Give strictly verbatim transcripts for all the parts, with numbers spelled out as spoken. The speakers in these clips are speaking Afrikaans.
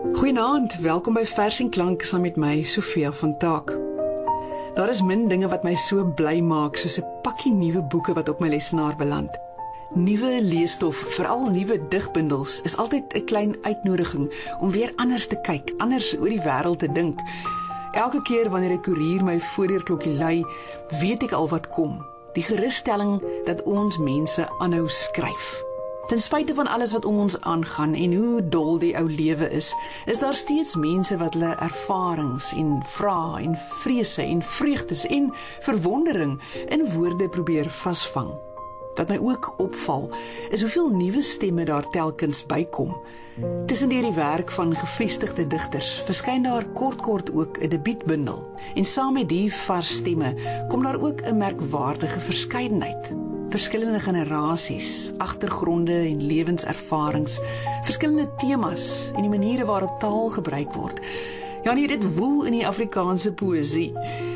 Goeienaand, welkom by Vers en Klank saam met my, Sofia van Taak. Daar is min dinge wat my so bly maak soos 'n pakkie nuwe boeke wat op my lesenaar beland. Nuwe leesstof, veral nuwe digbundels, is altyd 'n klein uitnodiging om weer anders te kyk, anders oor die wêreld te dink. Elke keer wanneer 'n koerier my voordeurklokkie lui, weet ek al wat kom. Die gerusstelling dat ons mense aanhou skryf. Ten spyte van alles wat om ons aangaan en hoe dol die ou lewe is, is daar steeds mense wat hulle ervarings en vrae en vrese en vreugdes en verwondering in woorde probeer vasvang. Wat my ook opval, is hoeveel nuwe stemme daar telkens bykom. Tussen die werk van gevestigde digters verskyn daar kort kort ook 'n debuutbundel. En saam met die vars stemme kom daar ook 'n merkwaardige verskeidenheid. Verskillende generasies, agtergronde en lewenservarings, verskillende temas en die maniere waarop taal gebruik word. Ja nee, dit woel in die Afrikaanse poësie.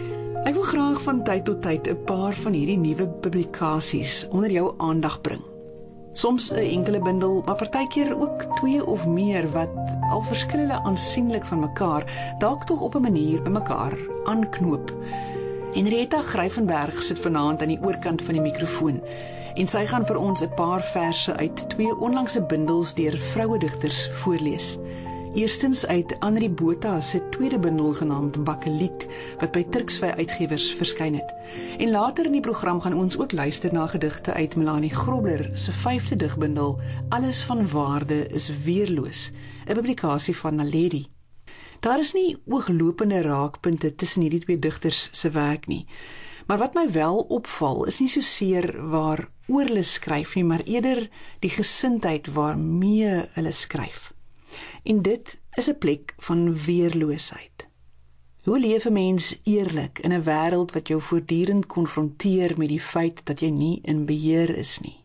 Ek wil graag van tyd tot tyd 'n paar van hierdie nuwe publikasies onder jou aandag bring. Soms 'n enkele bundel, maar partykeer ook twee of meer wat al verskil hulle aansienlik van mekaar, dalk tog op 'n manier by mekaar aanknoop. Henrietta Gryvenberg sit vanaand aan die oorkant van die mikrofoon en sy gaan vir ons 'n paar verse uit twee onlangse bundels deur vrouedigters voorlees. Eerstens uit Anri Botha se tweede bundel genaamd Bakkeliet, wat by Turksvy Uitgewers verskyn het. En later in die program gaan ons ook luister na gedigte uit Melanie Grobler se vyfde digbundel Alles van Waarde is Weerloos, 'n publikasie van Naledi. Daar is nie ooglopende raakpunte tussen hierdie twee digters se werk nie. Maar wat my wel opval, is nie soseer waar oor hulle skryf nie, maar eerder die gesindheid waarmee hulle skryf. En dit is 'n plek van weerloosheid. Hoe leef 'n mens eerlik in 'n wêreld wat jou voortdurend konfronteer met die feit dat jy nie in beheer is nie?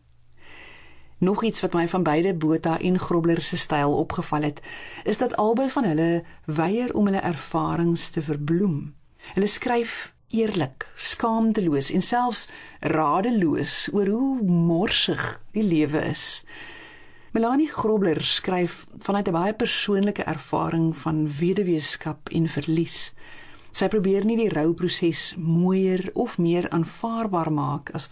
Nog iets wat my van beide Botha en Grobler se styl opgeval het, is dat albei van hulle weier om hulle ervarings te verbloem. Hulle skryf eerlik, skaamteloos en selfs radeloos oor hoe morsig die lewe is. Melanie Grobler skryf vanuit 'n baie persoonlike ervaring van weduweeskap en verlies. Sy probeer nie die rouproses mooier of meer aanvaarbaar maak as